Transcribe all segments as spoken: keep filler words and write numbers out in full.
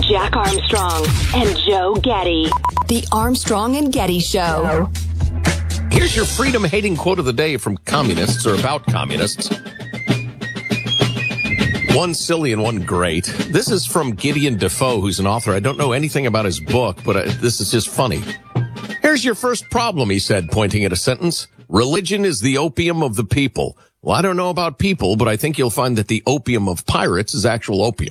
Jack Armstrong and Joe Getty. The Armstrong and Getty Show. Here's your freedom-hating quote of the day from communists, or about communists. One silly and one great. This is from Gideon Defoe, who's an author. I don't know anything about his book, but I, this is just funny. Here's your first problem, he said, pointing at a sentence. Religion is the opium of the people. Well, I don't know about people, but I think you'll find that the opium of pirates is actual opium.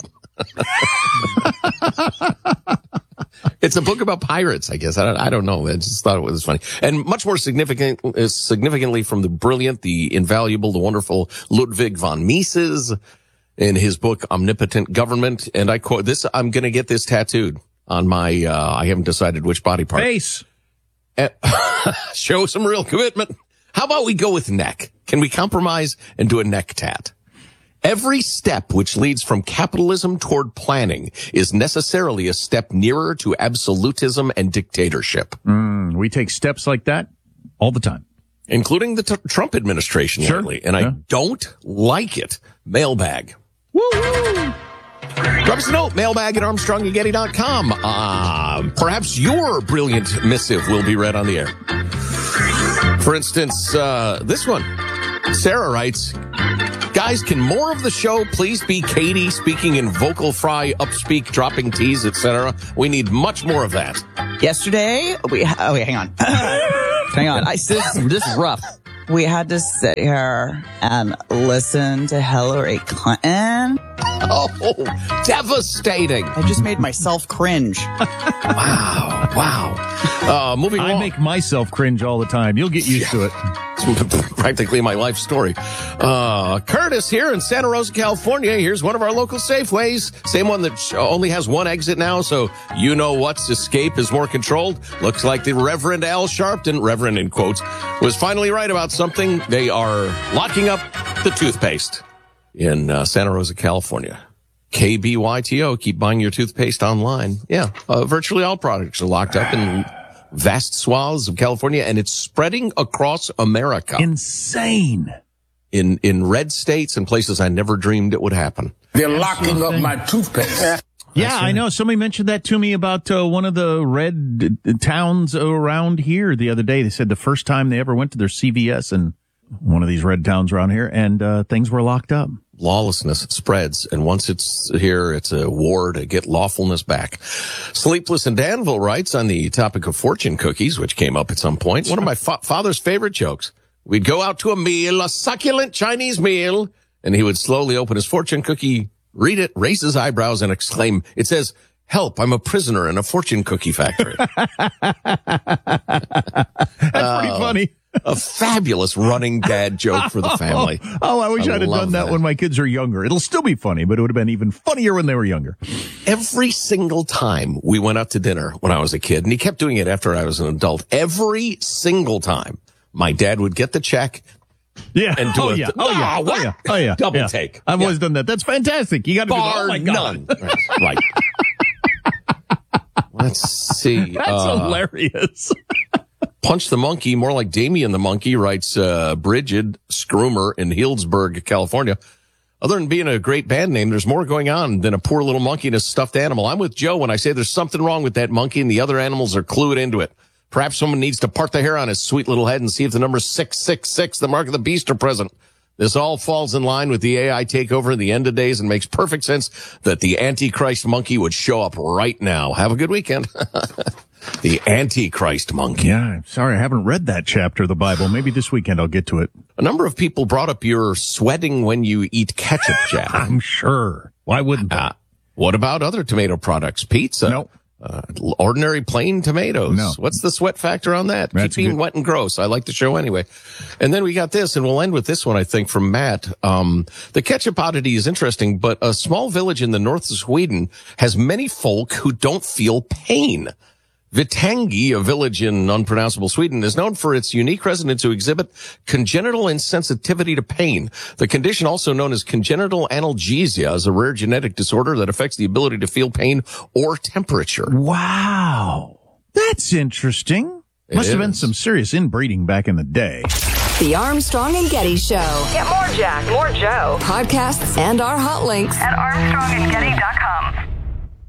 It's a book about pirates, I guess. I don't, I don't know. I just thought it was funny. And much more significant, uh, significantly from the brilliant, the invaluable, the wonderful Ludwig von Mises in his book, Omnipotent Government. And I quote this, I'm going to get this tattooed on my, uh, I haven't decided which body part. Face. Uh, show some real commitment. How about we go with neck? Can we compromise and do a neck tat? Every step which leads from capitalism toward planning is necessarily a step nearer to absolutism and dictatorship. Mm, we take steps like that all the time. Including the t- Trump administration Sure. lately. And Yeah. I don't like it. Mailbag. Woo-hoo! Drop us a note, mailbag at armstrong and getty dot com. Uh, perhaps your brilliant missive will be read on the air. For instance, uh, this one. Sarah writes, guys, can more of the show please be Katie speaking in vocal fry, upspeak, dropping T's, et cetera? We need much more of that. Yesterday, we, oh wait, hang on. hang on. I, this, this is rough. We had to sit here and listen to Hillary Clinton. Oh, devastating. I just made myself cringe. Wow, wow. Uh, moving I on. make myself cringe all the time. You'll get used to it. It's practically my life story. Uh, Curtis here in Santa Rosa, California. Here's one of our local Safeways. Same one that only has one exit now, so you know what's escape is more controlled. Looks like the Reverend Al Sharpton, Reverend in quotes, was finally right about something. They are locking up the toothpaste in uh, Santa Rosa, California. K B Y T O, keep buying your toothpaste online. Yeah, uh, virtually all products are locked up in vast swaths of California, and it's spreading across America. Insane. In in red states and places I never dreamed it would happen. They're locking up my toothpaste. Yeah, I know. Somebody mentioned that to me about uh, one of the red uh, towns around here the other day. They said the first time they ever went to their C V S in one of these red towns around here, and uh, things were locked up. Lawlessness, it spreads, and once it's here, it's a war to get lawfulness back. Sleepless in Danville writes on the topic of fortune cookies, which came up at some point, one of my fa- father's favorite jokes. We'd go out to a meal, a succulent Chinese meal, and he would slowly open his fortune cookie, read it, raise his eyebrows, and exclaim, it says, help, I'm a prisoner in a fortune cookie factory. That's uh, pretty funny. A fabulous running dad joke for the family. Oh, oh I wish I I'd have love done that, that when my kids are younger. It'll still be funny, but it would have been even funnier when they were younger. Every single time we went out to dinner when I was a kid, and he kept doing it after I was an adult, every single time my dad would get the check. Yeah. And do oh, a, yeah. Oh, yeah. what? Oh, yeah. Oh, yeah. Double yeah. take. I've yeah. always done that. That's fantastic. You got to do that. Bar Oh, my none. God. Right. right. Let's see. That's uh, hilarious. Punch the Monkey, more like Damien the Monkey, writes uh, Bridget Scroomer in Healdsburg, California. Other than being a great band name, there's more going on than a poor little monkey and a stuffed animal. I'm with Joe when I say there's something wrong with that monkey and the other animals are clued into it. Perhaps someone needs to part the hair on his sweet little head and see if the number six six six, the mark of the beast, are present. This all falls in line with the A I takeover at the end of days and makes perfect sense that the Antichrist monkey would show up right now. Have a good weekend. The Antichrist monkey. Yeah, I'm sorry. I haven't read that chapter of the Bible. Maybe this weekend I'll get to it. A number of people brought up your sweating when you eat ketchup, Jack. I'm sure. Why wouldn't I? Uh, what about other tomato products? Pizza? No. Uh, ordinary plain tomatoes. No. What's the sweat factor on that? That's Keep being good. wet and gross. I like the show anyway. And then we got this, and we'll end with this one, I think, from Matt. Um, the ketchup oddity is interesting, but a small village in the north of Sweden has many folk who don't feel pain. Vittangi, a village in unpronounceable Sweden, is known for its unique residents who exhibit congenital insensitivity to pain. The condition, also known as congenital analgesia, is a rare genetic disorder that affects the ability to feel pain or temperature. Wow. That's interesting. It Must have been is. some serious inbreeding back in the day. The Armstrong and Getty Show. Get more Jack, more Joe Podcasts and our hot links at armstrong and getty dot com.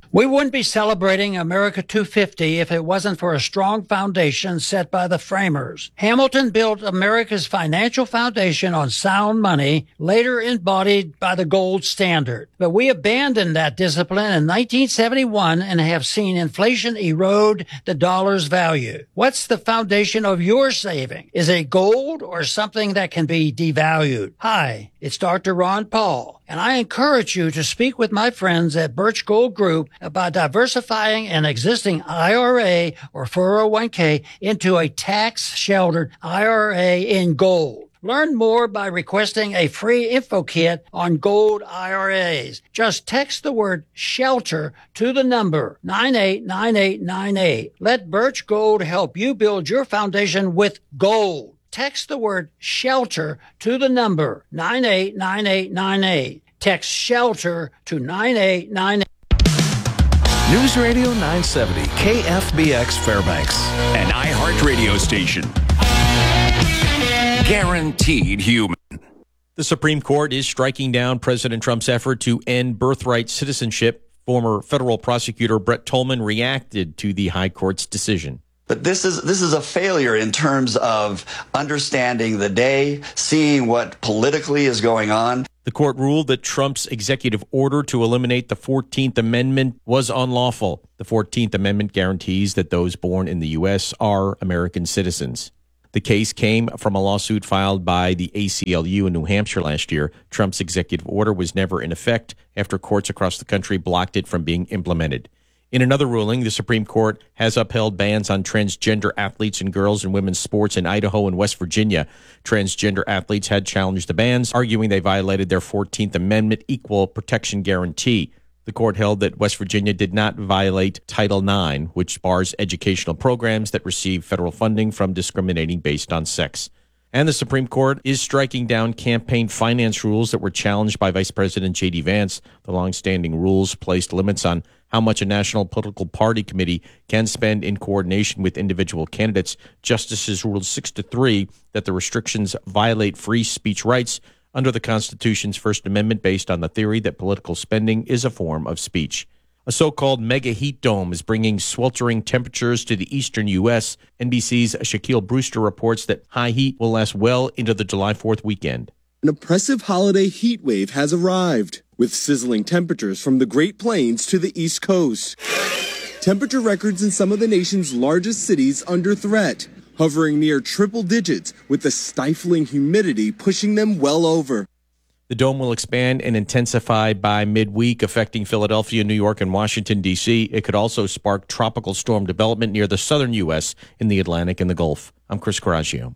We wouldn't be celebrating America two fifty if it wasn't for a strong foundation set by the framers. Hamilton built America's financial foundation on sound money, later embodied by the gold standard. But we abandoned that discipline in nineteen seventy-one and have seen inflation erode the dollar's value. What's the foundation of your saving? Is it gold or something that can be devalued? Hi, it's Doctor Ron Paul, and I encourage you to speak with my friends at Birch Gold Group about diversifying an existing I R A or four oh one k into a tax-sheltered I R A in gold. Learn more by requesting a free info kit on gold I R As. Just text the word SHELTER to the number nine eight nine eight nine eight. Let Birch Gold help you build your foundation with gold. Text the word SHELTER to the number nine eight nine eight nine eight. Text SHELTER to nine eight nine eight. News Radio nine seventy, K F B X Fairbanks. An iHeart radio station. Guaranteed human. The Supreme Court is striking down President Trump's effort to end birthright citizenship. Former federal prosecutor Brett Tolman reacted to the High Court's decision. But this is this is a failure in terms of understanding the day, seeing what politically is going on. The court ruled that Trump's executive order to eliminate the fourteenth Amendment was unlawful. The fourteenth Amendment guarantees that those born in the U S are American citizens. The case came from a lawsuit filed by the A C L U in New Hampshire last year. Trump's executive order was never in effect after courts across the country blocked it from being implemented. In another ruling, the Supreme Court has upheld bans on transgender athletes and girls in women's sports in Idaho and West Virginia. Transgender athletes had challenged the bans, arguing they violated their fourteenth Amendment equal protection guarantee. The court held that West Virginia did not violate Title nine, which bars educational programs that receive federal funding from discriminating based on sex. And the Supreme Court is striking down campaign finance rules that were challenged by Vice President J D Vance. The longstanding rules placed limits on how much a national political party committee can spend in coordination with individual candidates. Justices ruled six to three that the restrictions violate free speech rights under the Constitution's First Amendment based on the theory that political spending is a form of speech. A so-called mega heat dome is bringing sweltering temperatures to the eastern U S. N B C's Shaquille Brewster reports that high heat will last well into the July fourth weekend. An oppressive holiday heat wave has arrived, with sizzling temperatures from the Great Plains to the East Coast. Temperature records in some of the nation's largest cities under threat, hovering near triple digits, with the stifling humidity pushing them well over. The dome will expand and intensify by midweek, affecting Philadelphia, New York, and Washington, D C. It could also spark tropical storm development near the southern U S in the Atlantic and the Gulf. I'm Chris Coraggio.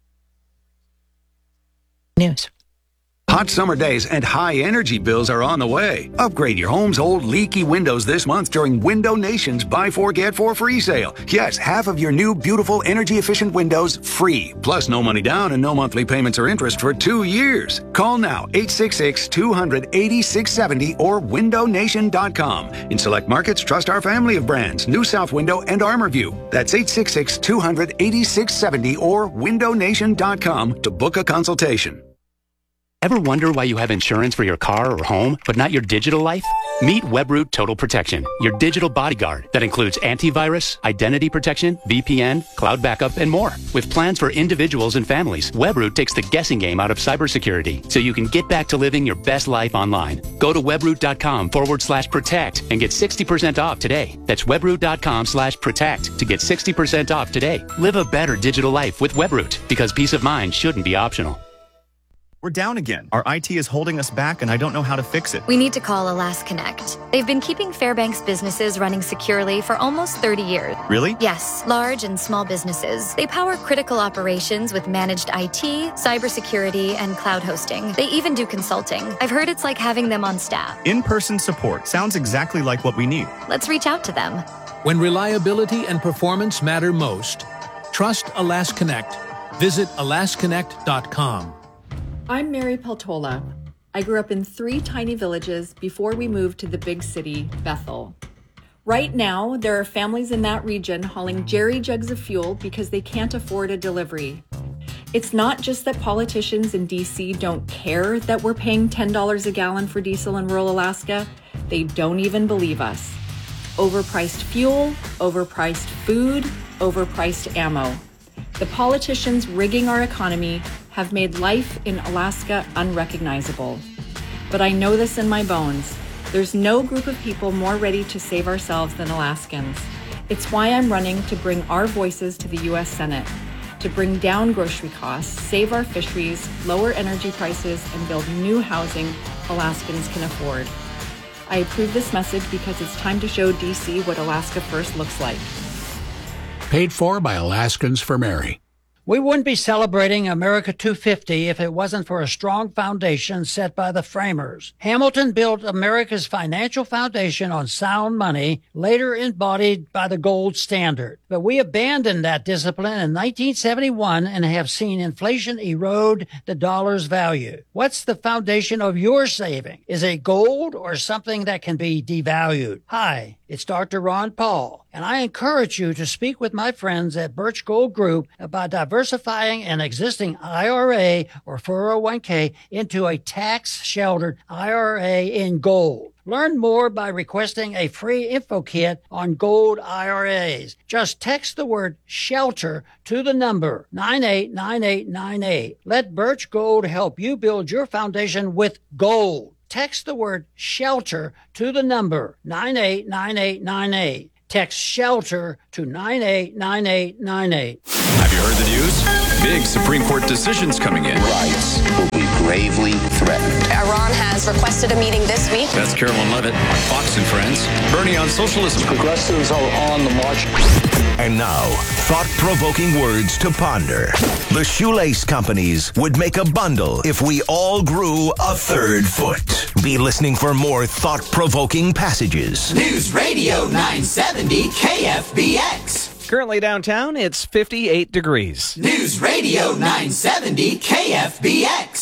News. Hot summer days and high energy bills are on the way. Upgrade your home's old leaky windows this month during Window Nation's Buy Four, Get Four free sale. Yes, half of your new, beautiful, energy-efficient windows free. Plus no money down and no monthly payments or interest for two years. Call now, eight six six, two hundred, eighty-six seventy or window nation dot com. In select markets, trust our family of brands, New South Window and ArmorView. That's eight six six, two hundred, eighty-six seventy or window nation dot com to book a consultation. Ever wonder why you have insurance for your car or home, but not your digital life? Meet Webroot Total Protection, your digital bodyguard that includes antivirus, identity protection, V P N, cloud backup, and more. With plans for individuals and families, Webroot takes the guessing game out of cybersecurity so you can get back to living your best life online. Go to webroot.com forward slash protect and get sixty percent off today. That's webroot.com slash protect to get sixty percent off today. Live a better digital life with Webroot, because peace of mind shouldn't be optional. We're down again. Our I T is holding us back, and I don't know how to fix it. We need to call AlasConnect. They've been keeping Fairbanks businesses running securely for almost thirty years. Really? Yes, large and small businesses. They power critical operations with managed I T, cybersecurity, and cloud hosting. They even do consulting. I've heard it's like having them on staff. In-person support sounds exactly like what we need. Let's reach out to them. When reliability and performance matter most, trust AlasConnect. Visit alas connect dot com. I'm Mary Peltola. I grew up in three tiny villages before we moved to the big city, Bethel. Right now, there are families in that region hauling jerry jugs of fuel because they can't afford a delivery. It's not just that politicians in D C don't care that we're paying ten dollars a gallon for diesel in rural Alaska. They don't even believe us. overpriced fuel, overpriced food, overpriced ammo. The politicians rigging our economy have made life in Alaska unrecognizable. But I know this in my bones. There's no group of people more ready to save ourselves than Alaskans. It's why I'm running to bring our voices to the U S Senate, to bring down grocery costs, save our fisheries, lower energy prices, and build new housing Alaskans can afford. I approve this message because it's time to show D C what Alaska First looks like. Paid for by Alaskans for Mary. We wouldn't be celebrating America two fifty if it wasn't for a strong foundation set by the framers. Hamilton built America's financial foundation on sound money, later embodied by the gold standard. But we abandoned that discipline in nineteen seventy-one and have seen inflation erode the dollar's value. What's the foundation of your saving? Is it gold or something that can be devalued? Hi, it's Doctor Ron Paul, and I encourage you to speak with my friends at Birch Gold Group about diversifying an existing I R A or four oh one k into a tax-sheltered I R A in gold. Learn more by requesting a free info kit on gold I R As. Just text the word SHELTER to the number nine eight nine eight nine eight. Let Birch Gold help you build your foundation with gold. Text the word SHELTER to the number nine eight nine eight nine eight. Text SHELTER to nine eight nine eight nine eight. Have you heard the news? Big Supreme Court decisions coming in. Rights will be gravely threatened. Iran has requested a meeting this week. That's Carolyn Levitt on Fox and Friends. Bernie on socialism. Progressives are on the march. And now, thought-provoking words to ponder. The shoelace companies would make a bundle if we all grew a third foot. Be listening for more thought-provoking passages. News Radio nine seventy K F B X. Currently downtown, it's fifty-eight degrees. News Radio nine seventy K F B X.